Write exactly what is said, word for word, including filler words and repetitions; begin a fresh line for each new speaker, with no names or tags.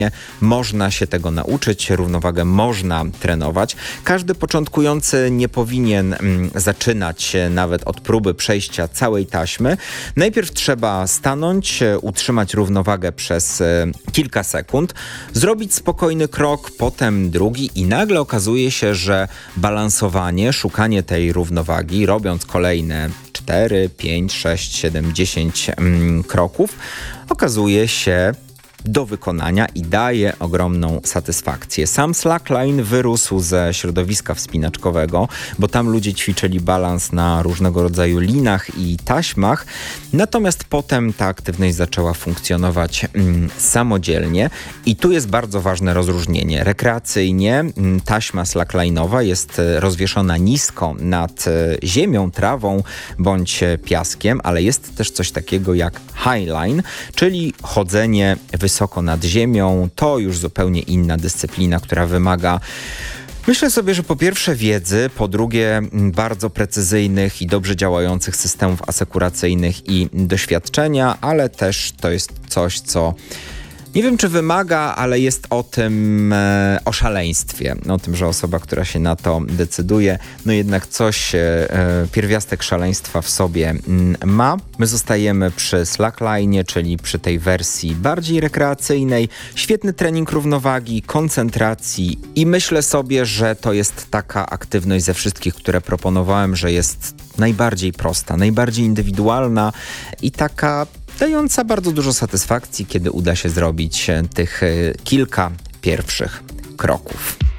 Można się tego nauczyć, równowagę można trenować. Każdy początkujący nie powinien mm, zaczynać nawet od próby przejścia całej taśmy. Najpierw trzeba stanąć, utrzymać równowagę przez e, kilka sekund, zrobić spokojny krok, potem drugi i nagle okazuje się, że balansowanie, szukanie tej równowagi, robiąc kolejne cztery, pięć, sześć, siedem, dziesięć mm, kroków, okazuje się do wykonania i daje ogromną satysfakcję. Sam slackline wyrósł ze środowiska wspinaczkowego, bo tam ludzie ćwiczyli balans na różnego rodzaju linach i taśmach, natomiast potem ta aktywność zaczęła funkcjonować mm, samodzielnie i tu jest bardzo ważne rozróżnienie. Rekreacyjnie mm, taśma slackline'owa jest rozwieszona nisko nad e, ziemią, trawą bądź piaskiem, ale jest też coś takiego jak highline, czyli chodzenie wysoko wysoko nad ziemią. To już zupełnie inna dyscyplina, która wymaga, myślę sobie, że po pierwsze wiedzy, po drugie bardzo precyzyjnych i dobrze działających systemów asekuracyjnych i doświadczenia, ale też to jest coś, co nie wiem, czy wymaga, ale jest o tym, e, o szaleństwie. O tym, że osoba, która się na to decyduje, no jednak coś, e, pierwiastek szaleństwa w sobie m, ma. My zostajemy przy slackline, czyli przy tej wersji bardziej rekreacyjnej. Świetny trening równowagi, koncentracji i myślę sobie, że to jest taka aktywność ze wszystkich, które proponowałem, że jest najbardziej prosta, najbardziej indywidualna i taka dająca bardzo dużo satysfakcji, kiedy uda się zrobić tych kilka pierwszych kroków.